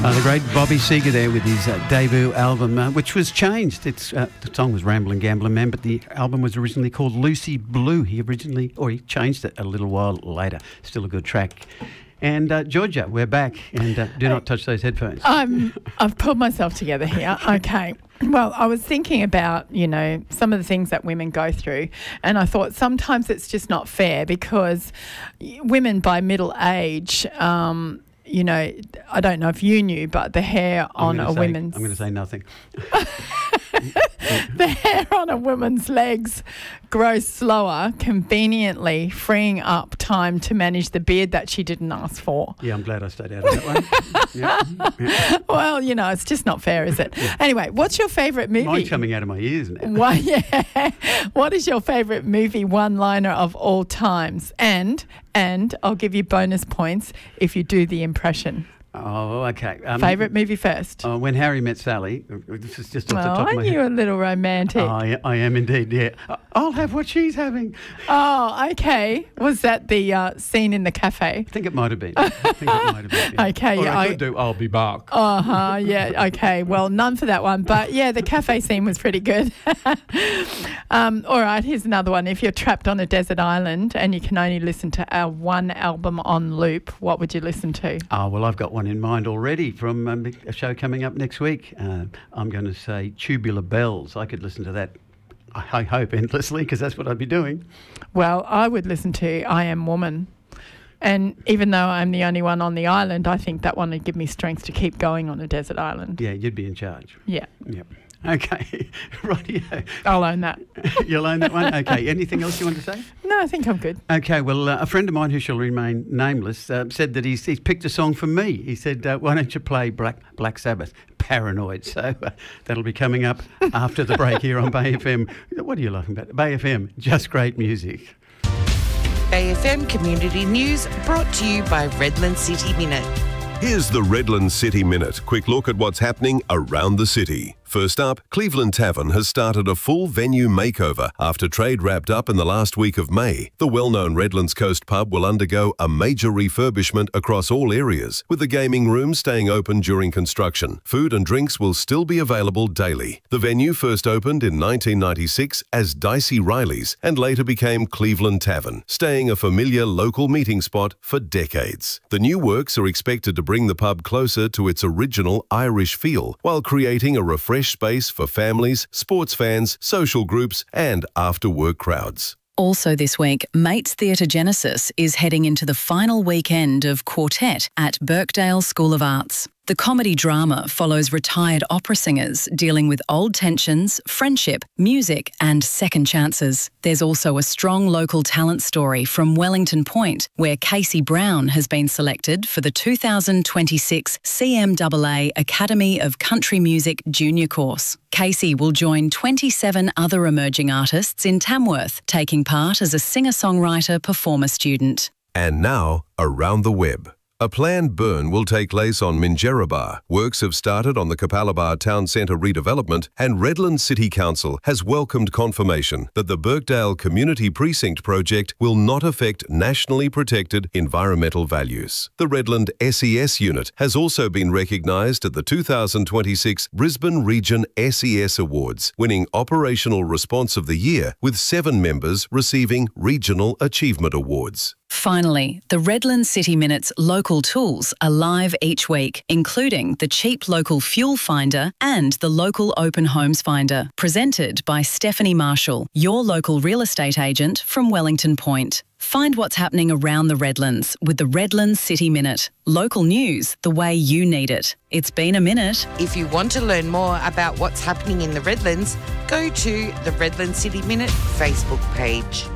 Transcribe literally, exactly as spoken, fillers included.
Uh, the great Bobby Seger there with his uh, debut album, uh, which was changed. It's uh, the song was Ramblin' Gamblin' Man, but the album was originally called Lucy Blue. He originally, or he changed it a little while later. Still a good track. And uh, Georgia, we're back, and uh, do not touch those headphones. I'm, I've pulled myself together here. Okay. Well, I was thinking about, you know, some of the things that women go through, and I thought sometimes it's just not fair because women by middle age, um, you know, I don't know if you knew, but the hair on a say, woman's... I'm going to say nothing. The hair on a woman's legs grows slower, conveniently freeing up time to manage the beard that she didn't ask for. Yeah, I'm glad I stayed out of that one. Yeah, yeah. Well, you know, it's just not fair, is it? Yeah. Anyway, what's your favourite movie? Mine's coming out of my ears now. Well, yeah. What is your favourite movie one-liner of all times? And, and I'll give you bonus points if you do the impression. Oh, okay. Um, Favourite movie first? Uh, When Harry Met Sally. This is just off oh, the top of my aren't head. you a little romantic? Oh, yeah, I am indeed, yeah. I'll have what she's having. Oh, okay. Was that the uh, scene in the cafe? I think it might have been. I think it might have been. Yeah. Okay, Or yeah. I I could do I'll Be Back. Uh-huh, yeah, okay. Well, none for that one. But, yeah, the cafe scene was pretty good. um, all right, here's another one. If you're trapped on a desert island and you can only listen to our one album on loop, what would you listen to? Oh, well, I've got one in mind already from um, a show coming up next week. Uh, I'm going to say Tubular Bells. I could listen to that, I hope, endlessly, because that's what I'd be doing. Well, I would listen to I Am Woman. And even though I'm the only one on the island, I think that one would give me strength to keep going on a desert island. Yeah, you'd be in charge. Yeah. Yep. Okay, rightio. I'll own that. You'll own that one? Okay, anything else you want to say? No, I think I'm good. Okay, well, uh, a friend of mine who shall remain nameless uh, said that he's, he's picked a song for me. He said, uh, why don't you play Black, Black Sabbath, Paranoid? So uh, that'll be coming up after the break here on Bay F M. What are you laughing about? Bay F M, just great music. Bay F M Community News brought to you by Redland City Minute. Here's the Redland City Minute. Quick look at what's happening around the city. First up, Cleveland Tavern has started a full venue makeover after trade wrapped up in the last week of May. The well-known Redlands Coast pub will undergo a major refurbishment across all areas, with the gaming room staying open during construction. Food and drinks will still be available daily. The venue first opened in nineteen ninety-six as Dicey Riley's and later became Cleveland Tavern, staying a familiar local meeting spot for decades. The new works are expected to bring the pub closer to its original Irish feel, while creating a refreshed space for families, sports fans, social groups, and after-work crowds. Also this week, Mates Theatre Genesis is heading into the final weekend of Quartet at Birkdale School of Arts. The comedy drama follows retired opera singers dealing with old tensions, friendship, music and second chances. There's also a strong local talent story from Wellington Point, where Casey Brown has been selected for the two thousand twenty-six C M A A Academy of Country Music Junior course. Casey will join twenty-seven other emerging artists in Tamworth, taking part as a singer-songwriter performer student. And now, around the web. A planned burn will take place on Minjerribah. Works have started on the Capalaba Town Centre redevelopment, and Redland City Council has welcomed confirmation that the Birkdale Community Precinct project will not affect nationally protected environmental values. The Redland S E S unit has also been recognised at the two thousand twenty-six Brisbane Region S E S Awards, winning Operational Response of the Year, with seven members receiving Regional Achievement Awards. Finally, the Redland City Minute's local tools are live each week, including the Cheap Local Fuel Finder and the Local Open Homes Finder, presented by Stephanie Marshall, your local real estate agent from Wellington Point. Find what's happening around the Redlands with the Redland City Minute. Local news the way you need it. It's been a minute. If you want to learn more about what's happening in the Redlands, go to the Redland City Minute Facebook page.